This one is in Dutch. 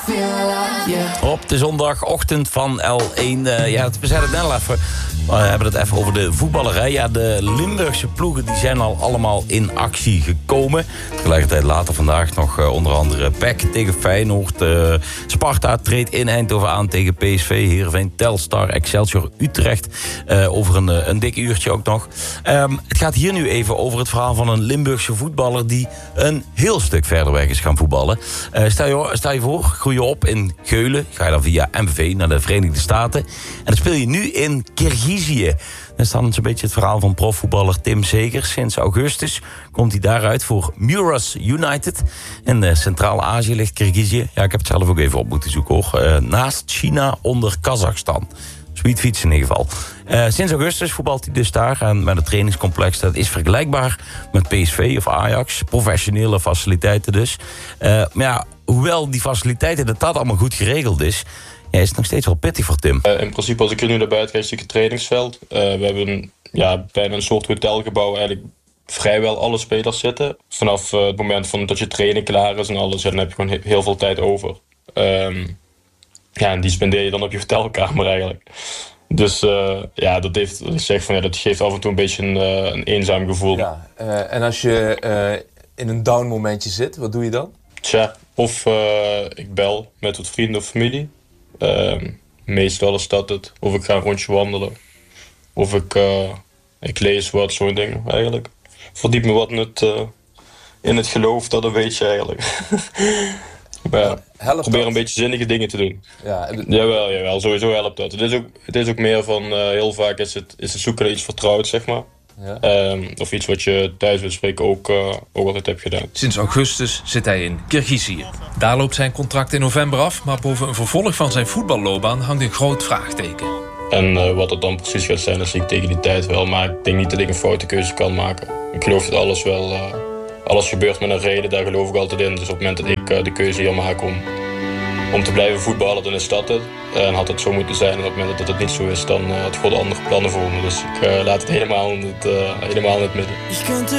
Op de zondagochtend van L1. We zeiden het net al even. We hebben het even over de voetballerij. Ja, de Limburgse ploegen die zijn al allemaal in actie gekomen. Tegelijkertijd later vandaag nog onder andere PEC tegen Feyenoord. Sparta treedt in Eindhoven aan tegen PSV. Heerenveen, Telstar, Excelsior, Utrecht. Over een dik uurtje ook nog. Het gaat hier nu even over het verhaal van een Limburgse voetballer die een heel stuk verder weg is gaan voetballen. Stel je voor, groei je op in Geulen. Ga je dan via MVV naar de Verenigde Staten. En dan speel je nu in Kirgizië. Dat is dan zo'n beetje het verhaal van profvoetballer Tim Zegers. Sinds augustus komt hij daaruit voor Muras United. In Centraal-Azië ligt Kirgizië. Ja, ik heb het zelf ook even op moeten zoeken hoor. Naast China onder Kazachstan. Sweet fiets in ieder geval. Sinds augustus voetbalt hij dus daar. En met het trainingscomplex, dat is vergelijkbaar met PSV of Ajax. Professionele faciliteiten dus. Maar ja, hoewel die faciliteiten, dat allemaal goed geregeld is, ja, is het nog steeds wel pittig voor Tim. In principe, als ik er nu naar buiten kijk, zie ik het trainingsveld. We hebben bijna een soort hotelgebouw. Eigenlijk vrijwel alle spelers zitten. Vanaf het moment dat je training klaar is en alles, dan heb je gewoon heel veel tijd over. En die spendeer je dan op je hotelkamer eigenlijk. Dus dat geeft af en toe een beetje een eenzaam gevoel. Ja, en als je in een down momentje zit, wat doe je dan? Of ik bel met wat vrienden of familie. Meestal is dat het. Of ik ga een rondje wandelen. Of ik lees wat, zo'n dingen eigenlijk. Verdiep me wat in het geloof, dat een beetje eigenlijk. Maar probeer een beetje zinnige dingen te doen. Ja, Jawel, sowieso helpt dat. Het is ook meer van, heel vaak is het zoeken naar iets vertrouwd, zeg maar. Ja. Of iets wat je thuis wil spreken ook altijd hebt gedaan. Sinds augustus zit hij in Kirgizië. Daar loopt zijn contract in november af, maar boven een vervolg van zijn voetballoopbaan hangt een groot vraagteken. En wat het dan precies gaat zijn, dat zie ik tegen die tijd wel. Maar ik denk niet dat ik een foute keuze kan maken. Ik geloof dat alles gebeurt met een reden, daar geloof ik altijd in. Dus op het moment dat ik de keuze hier maak om te blijven voetballen, dan is dat het. En had het zo moeten zijn. En op het moment dat het niet zo is, dan had God andere plannen voor me. Dus ik laat het helemaal in het midden.